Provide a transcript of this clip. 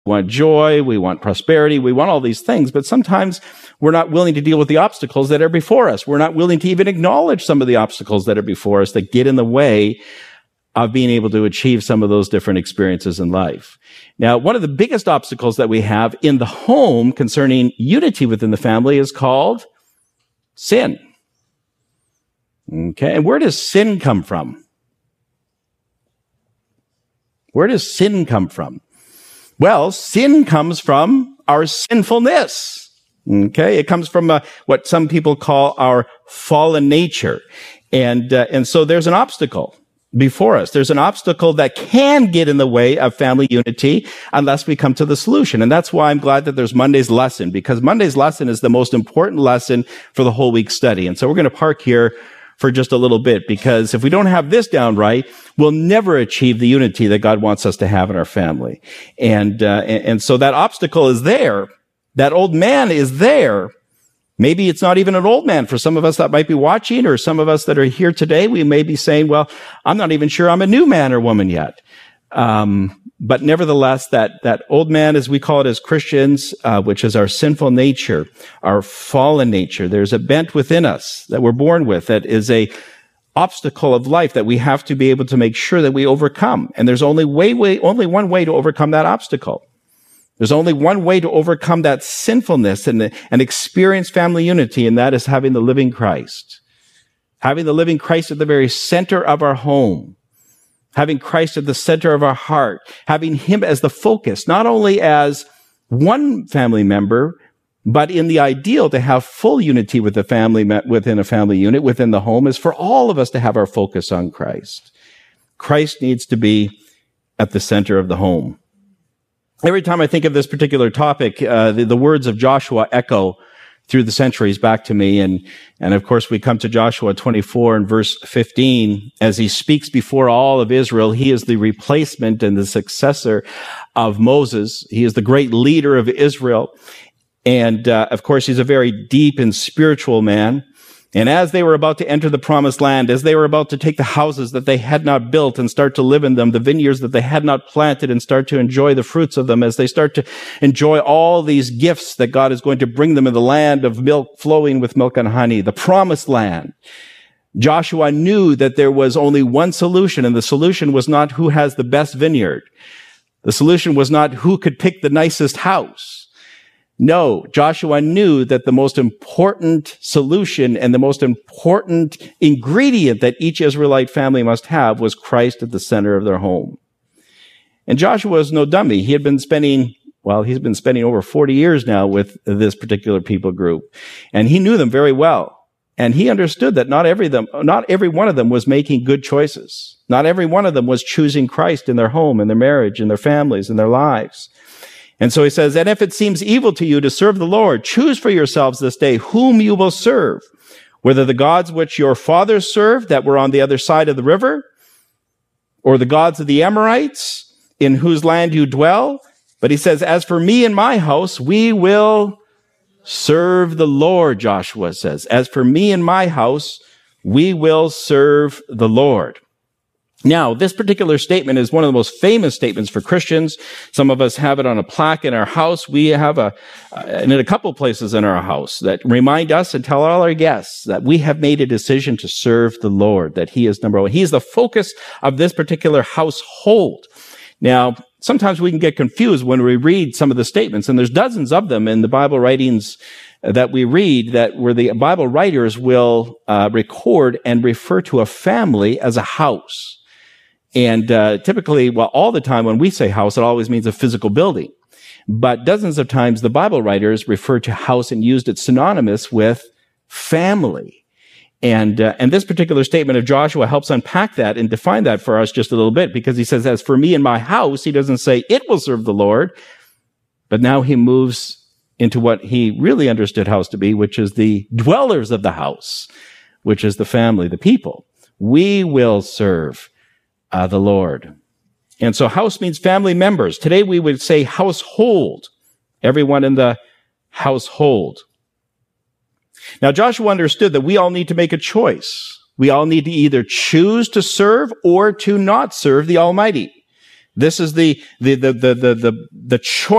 We want joy, we want prosperity, we want all these things, but sometimes we're not willing to deal with the obstacles that are before us. We're not willing to even acknowledge some of the obstacles that are before us that get in the way of being able to achieve some of those different experiences in life. Now, one of the biggest obstacles that we have in the home concerning unity within the family is called sin. Okay, and where does sin come from? Where does sin come from? Well, sin comes from our sinfulness. Okay, it comes from what some people call our fallen nature. And so there's an obstacle before us. There's an obstacle that can get in the way of family unity unless we come to the solution. And that's why I'm glad that there's Monday's lesson, because Monday's lesson is the most important lesson for the whole week's study. And so we're going to park here for just a little bit, because if we don't have this down right, we'll never achieve the unity that God wants us to have in our family. And so that obstacle is there. That old man is there. Maybe it's not even an old man. For some of us that might be watching, or some of us that are here today, we may be saying, well, I'm not even sure I'm a new man or woman yet. But nevertheless, that old man, as we call it as Christians, which is our sinful nature, our fallen nature, there's a bent within us that we're born with that is a obstacle of life that we have to be able to make sure that we overcome. And there's only one way to overcome that obstacle. There's only one way to overcome that sinfulness and experience family unity, and that is having the living Christ. Having the living Christ at the very center of our home. Having Christ at the center of our heart, having him as the focus, not only as one family member, but in the ideal to have full unity with the family, within a family unit, within the home, is for all of us to have our focus on Christ. Christ needs to be at the center of the home. Every time I think of this particular topic, the words of Joshua echo through the centuries back to me. And of course, we come to Joshua 24 and verse 15. As he speaks before all of Israel, he is the replacement and the successor of Moses. He is the great leader of Israel. And of course, he's a very deep and spiritual man. And as they were about to enter the promised land, as they were about to take the houses that they had not built and start to live in them, the vineyards that they had not planted and start to enjoy the fruits of them, as they start to enjoy all these gifts that God is going to bring them in the land of milk flowing with milk and honey, the promised land, Joshua knew that there was only one solution, and the solution was not who has the best vineyard. The solution was not who could pick the nicest house. No, Joshua knew that the most important solution and the most important ingredient that each Israelite family must have was Christ at the center of their home. And Joshua is no dummy. He's been spending over 40 years now with this particular people group. And he knew them very well. And he understood that not every one of them was making good choices. Not every one of them was choosing Christ in their home, in their marriage, in their families, in their lives. And so he says, and if it seems evil to you to serve the Lord, choose for yourselves this day whom you will serve, whether the gods which your fathers served that were on the other side of the river, or the gods of the Amorites in whose land you dwell. But he says, as for me and my house, we will serve the Lord, Joshua says. As for me and my house, we will serve the Lord. Now, this particular statement is one of the most famous statements for Christians. Some of us have it on a plaque in our house. We have and in a couple places in our house that remind us and tell all our guests that we have made a decision to serve the Lord, that he is number one. He is the focus of this particular household. Now, sometimes we can get confused when we read some of the statements, and there's dozens of them in the Bible writings that we read that where the Bible writers will record and refer to a family as a house. And typically, all the time when we say house, it always means a physical building. But dozens of times, the Bible writers refer to house and used it synonymous with family. And this particular statement of Joshua helps unpack that and define that for us just a little bit, because he says, as for me and my house, he doesn't say it will serve the Lord, but now he moves into what he really understood house to be, which is the dwellers of the house, which is the family, the people. We will serve the Lord. And so house means family members. Today we would say household. Everyone in the household. Now Joshua understood that we all need to make a choice. We all need to either choose to serve or to not serve the Almighty. This is the choice